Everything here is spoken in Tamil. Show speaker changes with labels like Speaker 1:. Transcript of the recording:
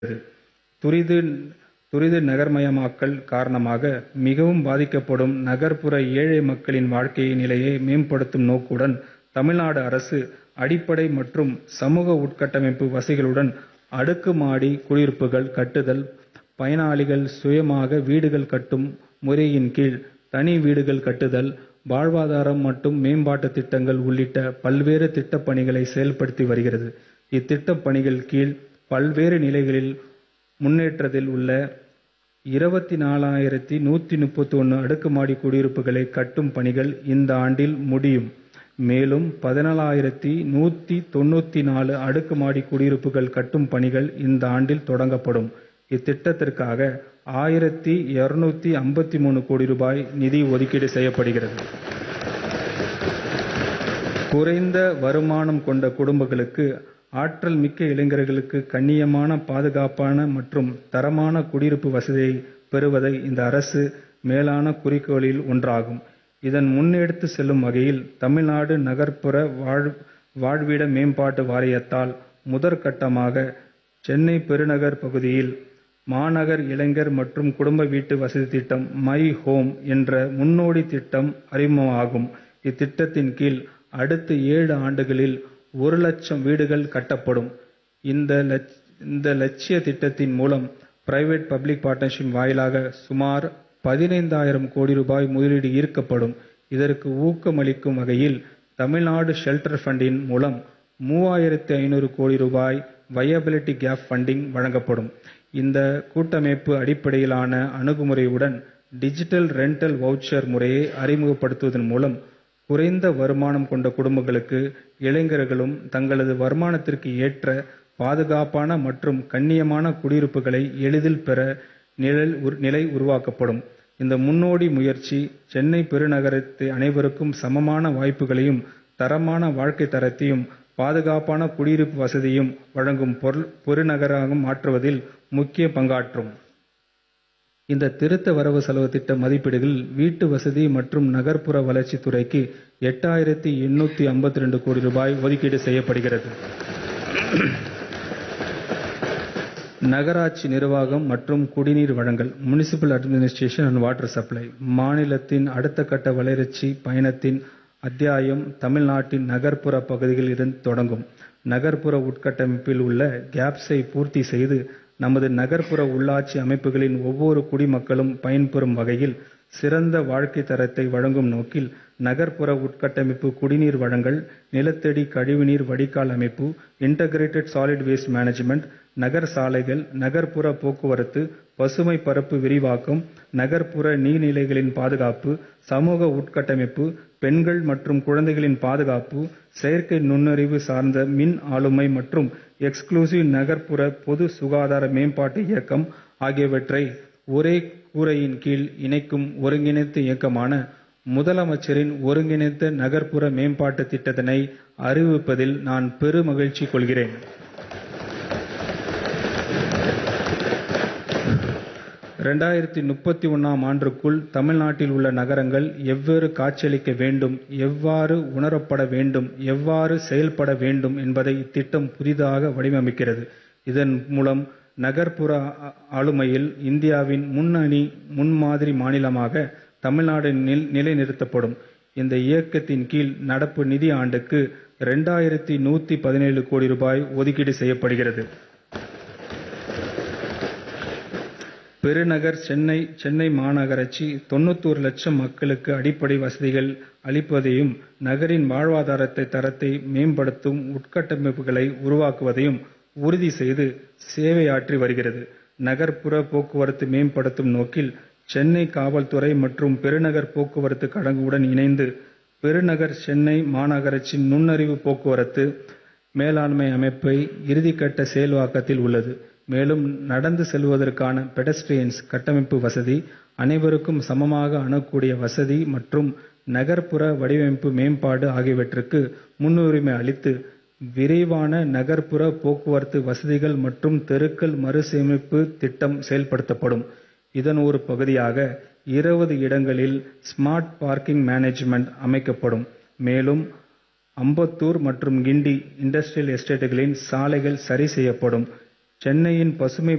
Speaker 1: துரித துரித நகர்மயமாக்கல் காரணமாக மிகவும் பாதிக்கப்படும் நகர்ப்புற ஏழை மக்களின் வாழ்க்கை நிலையை மேம்படுத்தும் நோக்குடன் தமிழ்நாடு அரசு அடிப்படை மற்றும் சமூக உட்கட்டமைப்பு வசதிகளுடன் அடுக்குமாடி குடியிருப்புகள் கட்டுதல், பயனாளிகள் சுயமாக வீடுகள் கட்டும் முறையின் கீழ் தனி வீடுகள் கட்டுதல், வாழ்வாதாரம் மற்றும் மேம்பாட்டு திட்டங்கள் உள்ளிட்ட பல்வேறு திட்டப் பணிகளை செயல்படுத்தி வருகிறது. இத்திட்டப் பணிகள் கீழ் பல்வேறு நிலைகளில் முன்னேற்றத்தில் உள்ள 24,131 அடுக்குமாடி குடியிருப்புகளை கட்டும் பணிகள் இந்த ஆண்டில் முடியும். மேலும் 14,194 அடுக்குமாடி குடியிருப்புகள் கட்டும் பணிகள் இந்த ஆண்டில் தொடங்கப்படும். இத்திட்டத்திற்காக 1,253 கோடி ரூபாய் நிதி ஒதுக்கீடு செய்யப்படுகிறது. குறைந்த வருமானம் கொண்ட குடும்பங்களுக்கு ஆற்றல் மிக்க இளைஞர்களுக்கு கண்ணியமான, பாதுகாப்பான மற்றும் தரமான குடியிருப்பு வசதியை பெறுவதை இந்த அரசு மேலான குறிக்கோளில் ஒன்றாகும். இதன் முன்னெடுத்து செல்லும் வகையில் தமிழ்நாடு நகர்ப்புற வாழ்விட மேம்பாட்டு வாரியத்தால் முதற்கட்டமாக சென்னை பெருநகர் பகுதியில் மாநகர் இளைஞர் மற்றும் குடும்ப வீட்டு வசதி திட்டம் மை ஹோம் என்ற முன்னோடி திட்டம் அறிமுகமாகும். இத்திட்டத்தின் கீழ் அடுத்த 7 ஆண்டுகளில் 1,00,000 வீடுகள் கட்டப்படும். இந்த லட்சிய திட்டத்தின் மூலம் பிரைவேட் பப்ளிக் பார்ட்னர்ஷிப் வாயிலாக சுமார் 15,000 கோடி ரூபாய் முதலீடு ஈர்க்கப்படும். இதற்கு ஊக்கமளிக்கும் வகையில் தமிழ்நாடு ஷெல்டர் ஃபண்டின் மூலம் 3,500 கோடி ரூபாய் வயபிலிட்டி கேப் ஃபண்டிங் வழங்கப்படும். இந்த கூட்டமைப்பு அடிப்படையிலான அணுகுமுறையுடன் டிஜிட்டல் ரெண்டல் வவுச்சர் முறையை அறிமுகப்படுத்துவதன் மூலம் குறைந்த வருமானம் கொண்ட குடும்பங்களுக்கு இளைஞர்களும் தங்களது வருமானத்திற்கு ஏற்ற பாதுகாப்பான மற்றும் கண்ணியமான குடியிருப்புகளை எளிதில் பெற நிலை உருவாக்கப்படும். இந்த முன்னோடி முயற்சி சென்னை பெருநகரத்தை அனைவருக்கும் சமமான வாய்ப்புகளையும் தரமான வாழ்க்கை தரத்தையும் பாதுகாப்பான குடியிருப்பு வசதியும் வழங்கும் பெருநகராக மாற்றுவதில் முக்கிய பங்காற்றும். இந்த திருத்த வரவு செலவு திட்ட மதிப்பீடுகளில் வீட்டு வசதி மற்றும் நகர்ப்புற வளர்ச்சி துறைக்கு 8,852 கோடி ரூபாய் ஒதுக்கீடு செய்யப்படுகிறது. நகராட்சி நிர்வாகம் மற்றும் குடிநீர் வழங்கல் municipal administration and water supply மாநிலத்தின் அடுத்த கட்ட வளர்ச்சி பயணத்தின் அத்தியாயம் தமிழ்நாட்டின் நகர்ப்புற பகுதிகளில் இருந்து தொடங்கும். நகர்ப்புற உட்கட்டமைப்பில் உள்ள கேப்ஸை பூர்த்தி செய்து நமது நகர்ப்புற உள்ளாட்சி அமைப்புகளின் ஒவ்வொரு குடிமக்களும் பயன்பெறும் வகையில் சிறந்த வாழ்க்கை தரத்தை வழங்கும் நோக்கில் நகர்ப்புற உட்கட்டமைப்பு, குடிநீர் வழங்கல், நிலத்தடி கழிவுநீர் வடிகால் அமைப்பு, இன்டகிரேட்டட் சாலிட் வேஸ்ட் மேனேஜ்மெண்ட், நகர் சாலைகள், நகர்ப்புற போக்குவரத்து, பசுமை பரப்பு விரிவாக்கம், நகர்ப்புற நீர்நிலைகளின் பாதுகாப்பு, சமூக உட்கட்டமைப்பு, பெண்கள் மற்றும் குழந்தைகளின் பாதுகாப்பு, செயற்கை நுண்ணறிவு சார்ந்த மின் ஆளுமை மற்றும் எக்ஸ்க்ளூசிவ் நகர்ப்புற பொது சுகாதார மேம்பாட்டு இயக்கம் ஆகியவற்றை ஒரே கூரையின் கீழ் இணைக்கும் ஒருங்கிணைந்த இயக்கமான முதலமைச்சரின் ஒருங்கிணைந்த நகர்ப்புற மேம்பாட்டு திட்டத்தினை அறிவிப்பதில் நான் பெருமகிழ்ச்சி கொள்கிறேன். 2031ஆம் ஆண்டுக்குள் தமிழ்நாட்டில் உள்ள நகரங்கள் எவ்வாறு காட்சியளிக்க வேண்டும், எவ்வாறு உணரப்பட வேண்டும், எவ்வாறு செயல்பட வேண்டும் என்பதை இத்திட்டம் புதிதாக வடிவமைக்கிறது. இதன் மூலம் நகர்ப்புற ஆளுமையில் இந்தியாவின் முன்மாதிரி மாநிலமாக தமிழ்நாடு நிலைநிறுத்தப்படும். இந்த இயக்கத்தின் கீழ் நடப்பு நிதி ஆண்டுக்கு 2,117 கோடி ரூபாய் ஒதுக்கீடு செய்யப்படுகிறது. பெருநகர் சென்னை மாநகராட்சி 91 லட்சம் மக்களுக்கு அடிப்படை வசதிகள் அளிப்பதையும், நகரின் வாழ்வாதார தரத்தை மேம்படுத்தும் உட்கட்டமைப்புகளை உருவாக்குவதையும் உறுதி செய்து சேவையாற்றி வருகிறது. நகர்ப்புற போக்குவரத்து மேம்படுத்தும் நோக்கில் சென்னை காவல்துறை மற்றும் பெருநகர் போக்குவரத்து கழகங்களுடன் இணைந்து பெருநகர் சென்னை மாநகராட்சி நுண்ணறிவு போக்குவரத்து மேலாண்மை அமைப்பை இறுதிக்கட்ட செயல்வாக்கத்தில் உள்ளது. மேலும் நடந்து செல்வதற்கான பெடஸ்ட்ரியன்ஸ் கட்டமைப்பு வசதி, அனைவருக்கும் சமமாக அணுகக்கூடிய வசதி மற்றும் நகர்ப்புற வடிவமைப்பு மேம்பாடு ஆகியவற்றுக்கு முன்னுரிமை அளித்து விரைவான நகர்ப்புற போக்குவரத்து வசதிகள் மற்றும் தெருக்கள் மறுசீரமைப்பு திட்டம் செயல்படுத்தப்படும். இதன் ஒரு பகுதியாக 20 இடங்களில் ஸ்மார்ட் பார்க்கிங் மேனேஜ்மெண்ட் அமைக்கப்படும். மேலும் அம்பத்தூர் மற்றும் கிண்டி இண்டஸ்ட்ரியல் எஸ்டேட்டுகளின் சாலைகள் சரி செய்யப்படும். சென்னையின் பசுமை